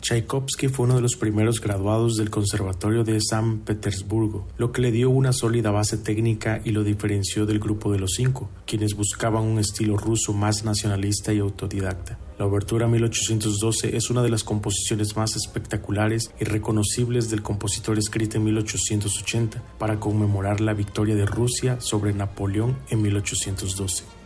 Tchaikovsky fue uno de los primeros graduados del Conservatorio de San Petersburgo, lo que le dio una sólida base técnica y lo diferenció del grupo de los cinco, quienes buscaban un estilo ruso más nacionalista y autodidacta. La Obertura 1812 es una de las composiciones más espectaculares y reconocibles del compositor, escrita en 1880 para conmemorar la victoria de Rusia sobre Napoleón en 1812.